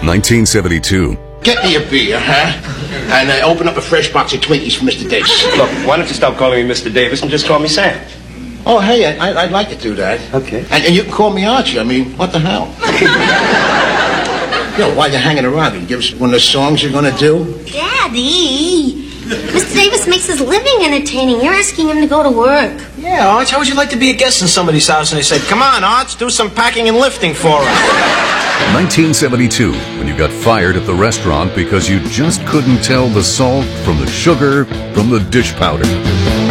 1972. Get me a beer, huh? And open up a fresh box of Twinkies for Mr. Davis. Look, why don't you stop calling me Mr. Davis and just call me Sam? Oh, hey, I'd like to do that. Okay. And you can call me Archie. I mean, what the hell? You know, while you're hanging around, can you give us one of the songs you're going to do? Daddy, Mr. Davis makes his living entertaining. You're asking him to go to work. Yeah, Arch, how would you like to be a guest in somebody's house and they said, come on, Arch, do some packing and lifting for us? 1972, when you got fired at the restaurant because you just couldn't tell the salt from the sugar from the dish powder.